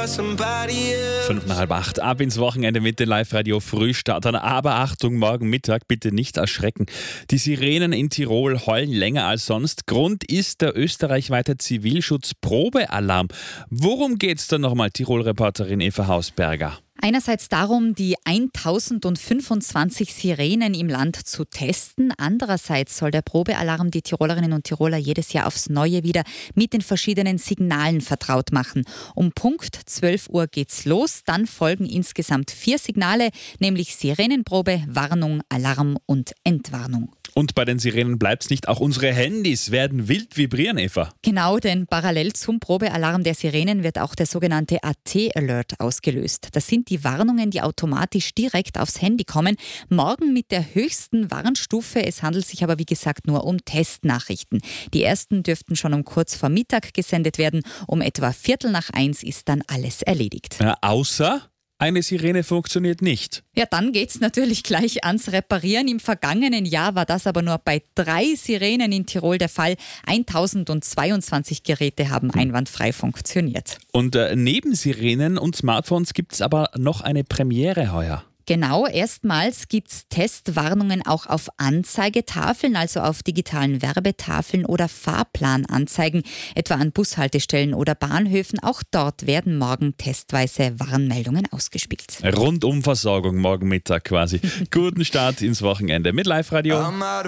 7:55, ab ins Wochenende mit den Live-Radio Frühstartern. Aber Achtung, morgen Mittag bitte nicht erschrecken. Die Sirenen in Tirol heulen länger als sonst. Grund ist der österreichweite Zivilschutz-Probealarm. Worum geht's dann nochmal, Tirol-Reporterin Eva Hausberger? Einerseits darum, die 1025 Sirenen im Land zu testen. Andererseits soll der Probealarm die Tirolerinnen und Tiroler jedes Jahr aufs Neue wieder mit den verschiedenen Signalen vertraut machen. Um Punkt 12 Uhr geht's los. Dann folgen insgesamt 4 Signale, nämlich Sirenenprobe, Warnung, Alarm und Entwarnung. Und bei den Sirenen bleibt's nicht. Auch unsere Handys werden wild vibrieren, Eva. Genau, denn parallel zum Probealarm der Sirenen wird auch der sogenannte AT-Alert ausgelöst. Das sind die Warnungen, die automatisch direkt aufs Handy kommen. Morgen mit der höchsten Warnstufe. Es handelt sich aber, wie gesagt, nur um Testnachrichten. Die ersten dürften schon um kurz vor Mittag gesendet werden. Um etwa 1:15 ist dann alles erledigt. Ja, außer eine Sirene funktioniert nicht. Ja, dann geht's natürlich gleich ans Reparieren. Im vergangenen Jahr war das aber nur bei 3 Sirenen in Tirol der Fall. 1022 Geräte haben einwandfrei funktioniert. Und neben Sirenen und Smartphones gibt's aber noch eine Premiere heuer. Genau, erstmals gibt's Testwarnungen auch auf Anzeigetafeln, also auf digitalen Werbetafeln oder Fahrplananzeigen, etwa an Bushaltestellen oder Bahnhöfen. Auch dort werden morgen testweise Warnmeldungen ausgespielt. Rundumversorgung morgen Mittag quasi. Guten Start ins Wochenende mit Live-Radio.